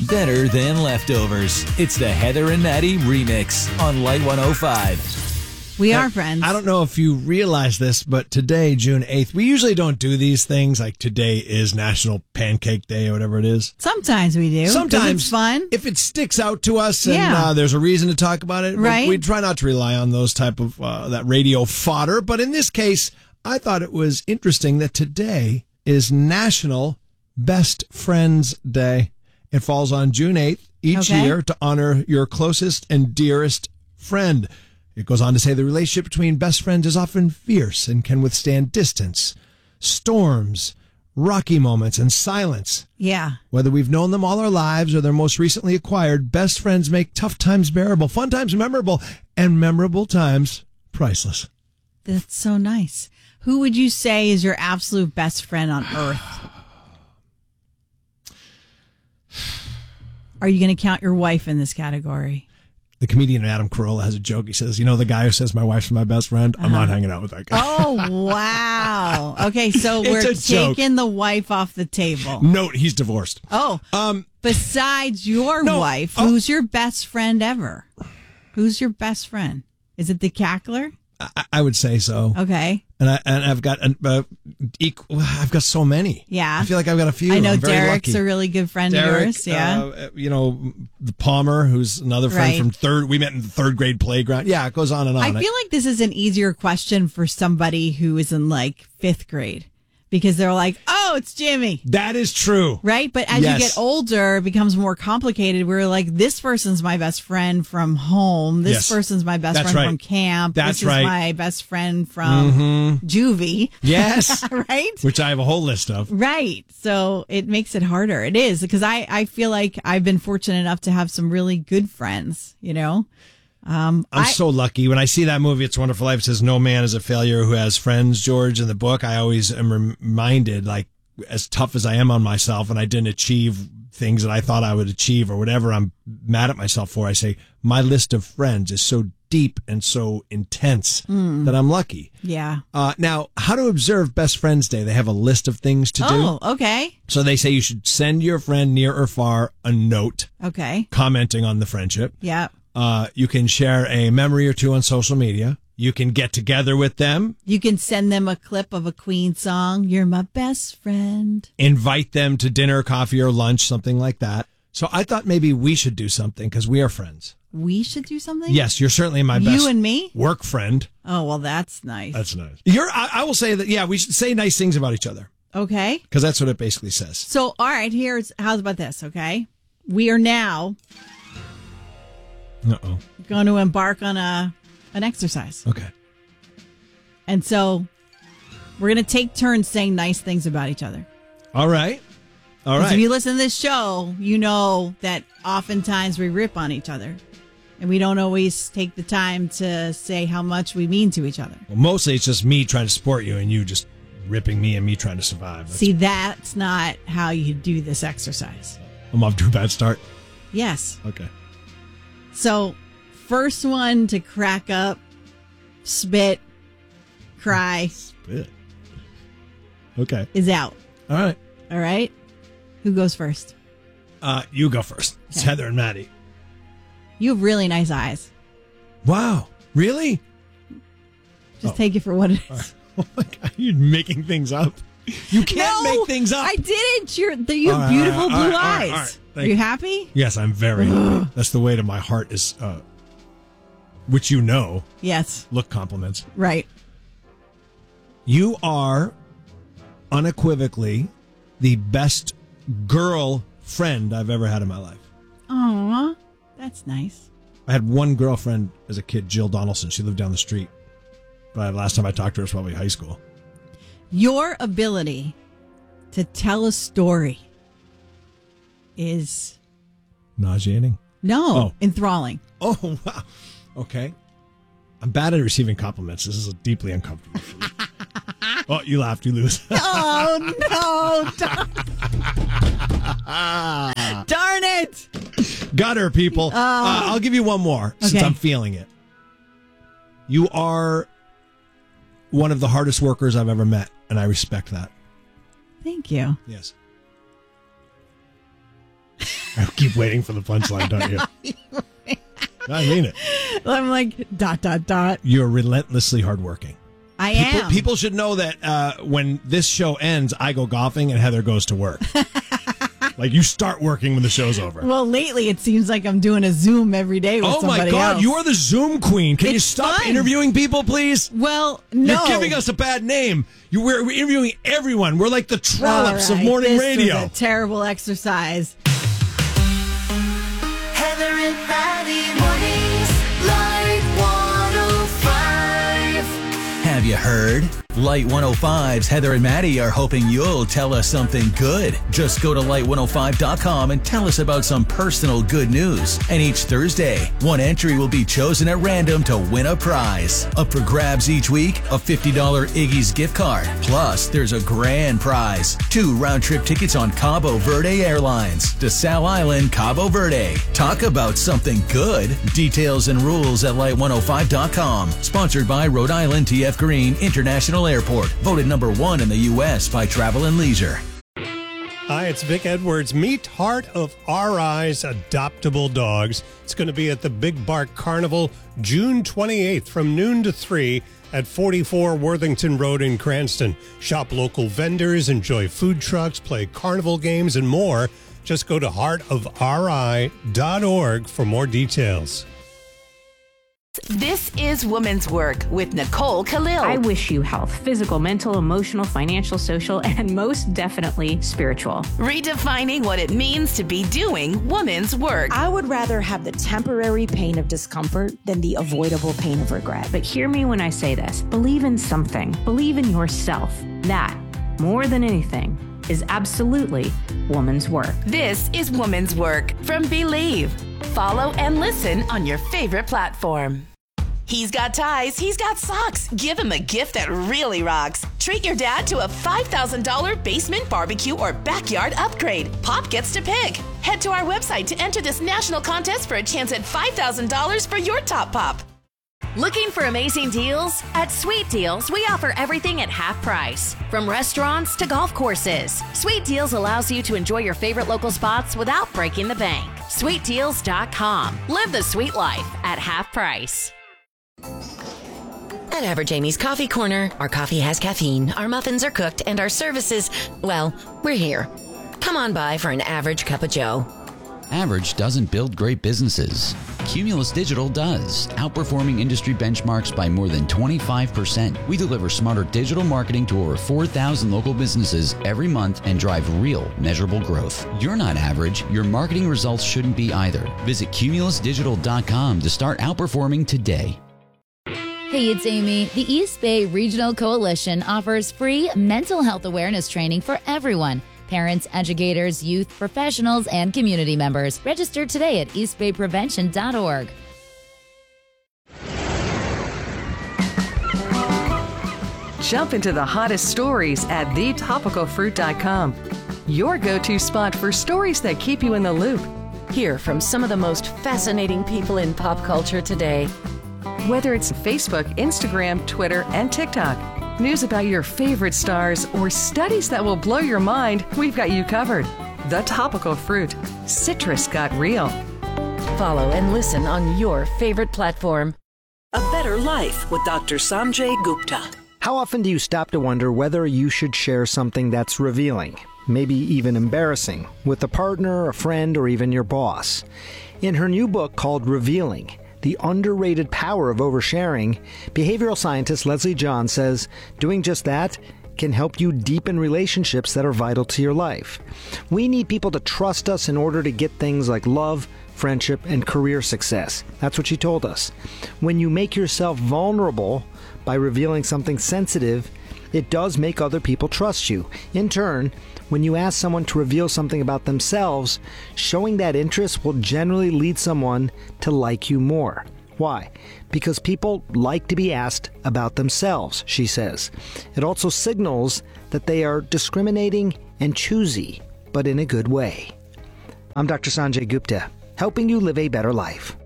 better than leftovers. It's the Heather and Maddie remix on Light 105. We are friends. I don't know if you realize this, but today, June 8th, we usually don't do these things. Like today is National Pancake Day or whatever it is. Sometimes we do. Sometimes it's fun. If it sticks out to us and there's a reason to talk about it, right? We try not to rely on those type of that radio fodder. But in this case, I thought it was interesting that today is National Best Friends Day. It falls on June 8th each year to honor your closest and dearest friend. It goes on to say the relationship between best friends is often fierce and can withstand distance, storms, rocky moments, and silence. Yeah. Whether we've known them all our lives or they're most recently acquired, best friends make tough times bearable, fun times memorable, and memorable times priceless. That's so nice. Who would you say is your absolute best friend on earth? Are you going to count your wife in this category? The comedian Adam Carolla has a joke. He says, you know the guy who says my wife's my best friend? I'm not hanging out with that guy. Oh, wow. Okay, so we're taking the wife off the table. Note, he's divorced. Oh, besides your wife, who's your best friend ever? Who's your best friend? Is it the cackler? I would say so. Okay. And I've got I've got so many. Yeah. I feel like I've got a few. I know I'm very Derek's lucky. a really good friend of yours. Yeah. The Palmer, who's another friend from third. We met in the third grade playground. Yeah, it goes on and on. I feel like this is an easier question for somebody who is in like fifth grade. Because they're like, oh, it's Jimmy. That is true. Right? But as you get older, it becomes more complicated. We're like, this person's my best friend from home. This person's my best friend from camp. This is my best friend from juvie. Yes. Right? Which I have a whole list of. Right. So it makes it harder. It is. Because I feel like I've been fortunate enough to have some really good friends, you know? I'm so lucky. When I see that movie, It's a Wonderful Life, it says no man is a failure who has friends, George, in the book. I always am reminded, like, as tough as I am on myself and I didn't achieve things that I thought I would achieve or whatever I'm mad at myself for, I say, my list of friends is so deep and so intense that I'm lucky. Yeah. Now, how to observe Best Friends Day? They have a list of things to do. Oh, okay. So they say you should send your friend near or far a note. Okay. Commenting on the friendship. Yeah. You can share a memory or two on social media. You can get together with them. You can send them a clip of a Queen song. You're my best friend. Invite them to dinner, coffee, or lunch, something like that. So I thought maybe we should do something because we are friends. We should do something? Yes, you're certainly my best. You and me? Work friend. Oh, well, that's nice. That's nice. I will say that, yeah, we should say nice things about each other. Okay. Because that's what it basically says. So, all right, how's about this, okay? We are now going to embark on an exercise. Okay. And so we're going to take turns saying nice things about each other. All right. All right. If you listen to this show, you know that oftentimes we rip on each other. And we don't always take the time to say how much we mean to each other. Well, mostly it's just me trying to support you and you just ripping me and me trying to survive. See, that's not how you do this exercise. I'm off to a bad start. Yes. Okay. So, first one to crack up, spit, cry. Spit. Okay. Is out. All right. All right. Who goes first? You go first. It's Heather and Maddie. You have really nice eyes. Wow. Really? Just take it for what it is. Right. Oh my God. You're making things up. You can't make things up. I didn't. You have beautiful blue eyes. All right. Are you happy? Yes, I'm very happy. That's the way to my heart is, which you know. Yes. Look compliments. Right. You are unequivocally the best girl friend I've ever had in my life. Aw, that's nice. I had one girlfriend as a kid, Jill Donaldson. She lived down the street. But last time I talked to her was probably high school. Your ability to tell a story is... nauseating? No, enthralling. Oh, wow. Okay. I'm bad at receiving compliments. This is deeply uncomfortable for me. Oh, you laughed, you lose. Oh, no. Darn it. Got her, people. I'll give you one more since I'm feeling it. You are one of the hardest workers I've ever met, and I respect that. Thank you. Yes. I keep waiting for the punchline, don't you? I mean it. I'm like, ... You're relentlessly hardworking. I am. People should know that when this show ends, I go golfing and Heather goes to work. Like, you start working when the show's over. Well, lately it seems like I'm doing a Zoom every day with somebody else. Oh, my God. You are the Zoom queen. Can you stop interviewing people, please? Well, no. You're giving us a bad name. We're interviewing everyone. We're like the Trollops of morning radio. This was a terrible exercise. Heather and Maddie mornings, Light 105. Have you heard? Light 105's Heather and Maddie are hoping you'll tell us something good. Just go to light105.com and tell us about some personal good news. And each Thursday, one entry will be chosen at random to win a prize. Up for grabs each week, a $50 Iggy's gift card. Plus, there's a grand prize. 2 round-trip tickets on Cabo Verde Airlines to Sal Island, Cabo Verde. Talk about something good. Details and rules at light105.com. Sponsored by Rhode Island TF Green International Airport, voted number 1 in the U.S. by Travel and Leisure. Hi, it's Vic Edwards. Meet Heart of Our Eyes Adoptable Dogs. It's going to be at the Big Bark Carnival June 28th from noon to 3 at 44 Worthington Road in Cranston. Shop local vendors, enjoy food trucks, play carnival games, and more. Just go to heartofri.org for more details. This is Woman's Work with Nicole Khalil. I wish you health, physical, mental, emotional, financial, social, and most definitely spiritual. Redefining what it means to be doing woman's work. I would rather have the temporary pain of discomfort than the avoidable pain of regret. But hear me when I say this. Believe in something. Believe in yourself. That, more than anything, is absolutely woman's work. This is Woman's Work from Believe. Follow and listen on your favorite platform. He's got ties, he's got socks. Give him a gift that really rocks. Treat your dad to a $5,000 basement barbecue or backyard upgrade. Pop gets to pick. Head to our website to enter this national contest for a chance at $5,000 for your top pop. Looking for amazing deals? At Sweet Deals, we offer everything at half price. From restaurants to golf courses. Sweet Deals allows you to enjoy your favorite local spots without breaking the bank. SweetDeals.com. Live the sweet life at half price. At Average Amy's Coffee Corner, our coffee has caffeine, our muffins are cooked, and our services, well, we're here. Come on by for an average cup of joe. Average doesn't build great businesses. Cumulus Digital does, outperforming industry benchmarks by more than 25%. We deliver smarter digital marketing to over 4,000 local businesses every month and drive real, measurable growth. You're not average. Your marketing results shouldn't be either. Visit cumulusdigital.com to start outperforming today. Hey, it's Amy. The East Bay Regional Coalition offers free mental health awareness training for everyone. Parents, educators, youth, professionals, and community members. Register today at eastbayprevention.org. Jump into the hottest stories at thetopicalfruit.com. Your go-to spot for stories that keep you in the loop. Hear from some of the most fascinating people in pop culture today. Whether it's Facebook, Instagram, Twitter, and TikTok. News about your favorite stars or studies that will blow your mind, we've got you covered. The Topical Fruit. Citrus got real. Follow and listen on your favorite platform. A Better Life with Dr. Sanjay Gupta. How often do you stop to wonder whether you should share something that's revealing, maybe even embarrassing, with a partner, a friend, or even your boss? In her new book called Revealing, The Underrated Power of Oversharing, behavioral scientist Leslie John says doing just that can help you deepen relationships that are vital to your life. We need people to trust us in order to get things like love, friendship, and career success. That's what she told us. When you make yourself vulnerable by revealing something sensitive, it does make other people trust you. In turn, when you ask someone to reveal something about themselves, showing that interest will generally lead someone to like you more. Why? Because people like to be asked about themselves, she says. It also signals that they are discriminating and choosy, but in a good way. I'm Dr. Sanjay Gupta, helping you live a better life.